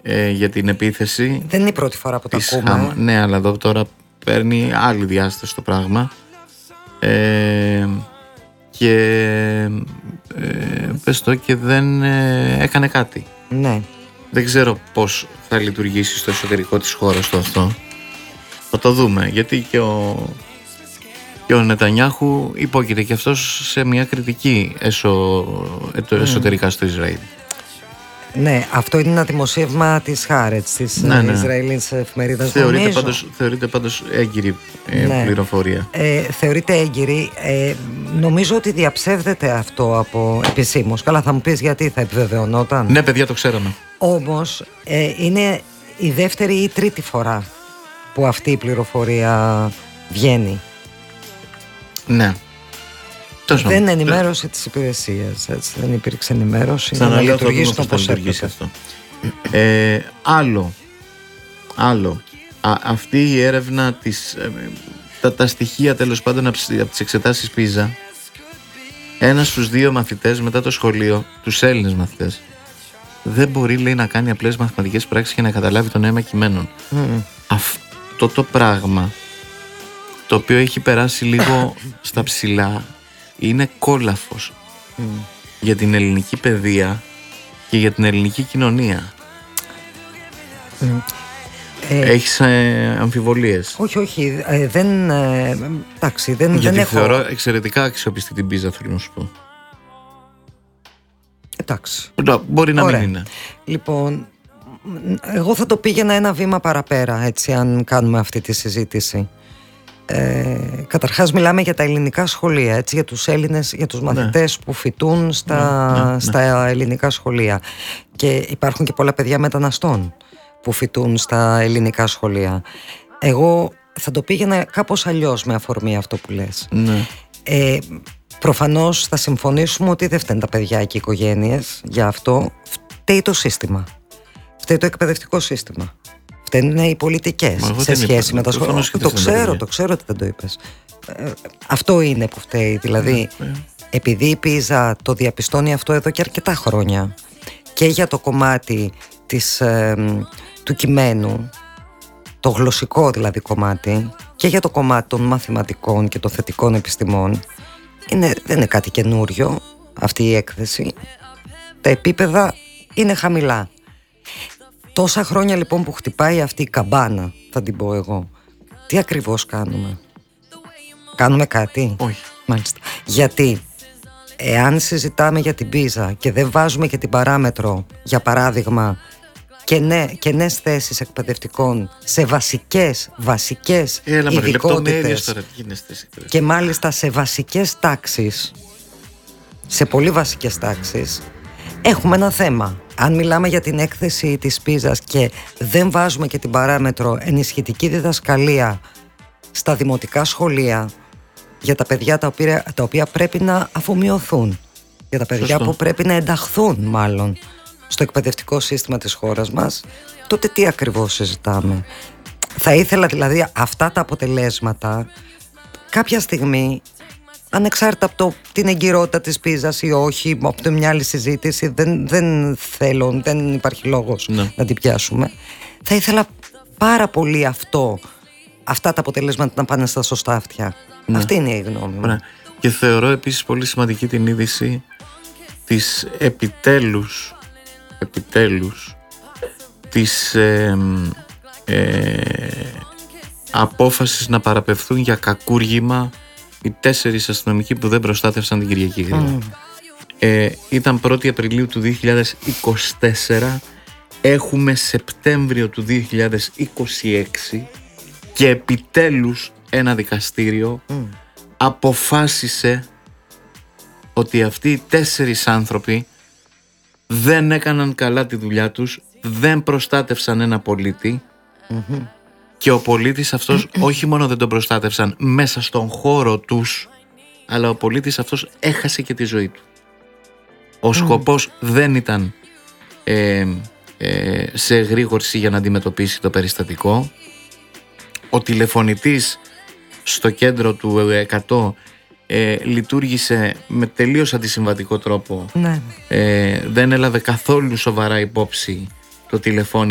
για την επίθεση. Δεν είναι η πρώτη φορά που το ακούμε. Ναι, αλλά εδώ τώρα παίρνει άλλη διάσταση το πράγμα. Και πες το, και δεν έκανε κάτι. Ναι. Δεν ξέρω πώς θα λειτουργήσει στο εσωτερικό της χώρας το αυτό. Θα το δούμε, γιατί και ο Νετανιάχου υπόκειται και αυτός σε μια κριτική εσωτερικά στο Ισραήλ. Ναι, αυτό είναι ένα δημοσίευμα της Χάρετς, της Ισραηλινής εφημερίδας. Θεωρείται πάντως έγκυρη πληροφορία. Θεωρείται έγκυρη. Νομίζω ότι διαψεύδεται αυτό από επισήμως. Καλά, θα μου πεις γιατί, θα επιβεβαιωνόταν. Ναι, παιδιά, το ξέραμε. Όμως είναι η δεύτερη ή τρίτη φορά που αυτή η πληροφορία βγαίνει. Ναι. Δεν ενημέρωσε τις υπηρεσίες, έτσι, δεν υπήρξε ενημέρωση να λειτουργήσει όπως έπρεπε. Αυτό. Άλλο. Αυτή η έρευνα τα στοιχεία τέλος πάντων από τις εξετάσεις PISA, ένας στους δύο μαθητές μετά το σχολείο, τους Έλληνες μαθητές, δεν μπορεί, λέει, να κάνει απλές μαθηματικές πράξεις και να καταλάβει το νόημα κειμένων. Αυτό το πράγμα, το οποίο έχει περάσει λίγο στα ψηλά, είναι κόλαφος για την ελληνική παιδεία και για την ελληνική κοινωνία. Έχεις αμφιβολίες? Όχι, εντάξει, δεν γιατί έχω. Θεωρώ εξαιρετικά αξιόπιστη την PISA, θέλω να σου πω. Εντάξει. Μπορεί να μην είναι. Λοιπόν, εγώ θα το πήγαινα ένα βήμα παραπέρα, έτσι, αν κάνουμε αυτή τη συζήτηση. Καταρχάς μιλάμε για τα ελληνικά σχολεία, έτσι, για τους Έλληνες, για τους μαθητές που φοιτούν στα ελληνικά σχολεία. Και υπάρχουν και πολλά παιδιά μεταναστών που φοιτούν στα ελληνικά σχολεία. Εγώ θα το πήγαινα κάπως αλλιώς με αφορμή αυτό που λες. Προφανώς θα συμφωνήσουμε ότι δεν φταίνουν τα παιδιά και οι οικογένειες για αυτό. Φταίει το σύστημα. Φταίει το εκπαιδευτικό σύστημα. Φταίνουν οι πολιτικές σε σχέση με τα σχολεία. Το ξέρω ότι δεν το είπες. Αυτό είναι που φταίει. Δηλαδή, επειδή η PISA το διαπιστώνει αυτό εδώ και αρκετά χρόνια, και για το κομμάτι του κειμένου, το γλωσσικό δηλαδή κομμάτι, και για το κομμάτι των μαθηματικών και των θετικών επιστημών, δεν είναι κάτι καινούριο αυτή η έκθεση. Τα επίπεδα είναι χαμηλά. Τόσα χρόνια λοιπόν που χτυπάει αυτή η καμπάνα, θα την πω εγώ, τι ακριβώς κάνουμε? Κάνουμε κάτι? Όχι. Μάλιστα. Γιατί εάν συζητάμε για την PISA και δεν βάζουμε και την παράμετρο, για παράδειγμα, κενές θέσεις εκπαιδευτικών σε βασικές ειδικότητες, και μάλιστα σε βασικές τάξεις, σε πολύ βασικές τάξεις, έχουμε ένα θέμα. Αν μιλάμε για την έκθεση της PISA και δεν βάζουμε και την παράμετρο ενισχυτική διδασκαλία στα δημοτικά σχολεία για τα παιδιά τα οποία πρέπει να αφομοιωθούν, για τα παιδιά που πρέπει να ενταχθούν μάλλον στο εκπαιδευτικό σύστημα της χώρας μας, τότε τι ακριβώς συζητάμε? Θα ήθελα δηλαδή αυτά τα αποτελέσματα κάποια στιγμή, ανεξάρτητα από την εγκυρότητα της PISA ή όχι, από μια άλλη συζήτηση, δεν υπάρχει λόγος να την πιάσουμε. Θα ήθελα πάρα πολύ αυτά τα αποτελέσματα να πάνε στα σωστά αυτιά. Αυτή είναι η γνώμη μου. Και θεωρώ επίσης πολύ σημαντική την είδηση της επιτέλους της απόφασης να παραπευθούν για κακούργημα οι 4 αστυνομικοί που δεν προστάτευσαν την Κυριακή Γρήβα. Ήταν 1η Απριλίου του 2024, έχουμε Σεπτέμβριο του 2026 και επιτέλους ένα δικαστήριο αποφάσισε ότι αυτοί οι 4 άνθρωποι δεν έκαναν καλά τη δουλειά τους, δεν προστάτευσαν ένα πολίτη, και ο πολίτης αυτός όχι μόνο δεν τον προστάτευσαν μέσα στον χώρο τους, αλλά ο πολίτης αυτός έχασε και τη ζωή του. Ο σκοπός δεν ήταν σε εγρήγορση για να αντιμετωπίσει το περιστατικό. Ο τηλεφωνητής στο κέντρο του 100 λειτουργήσε με τελείως αντισυμβατικό τρόπο. Δεν έλαβε καθόλου σοβαρά υπόψη το τηλεφώνημα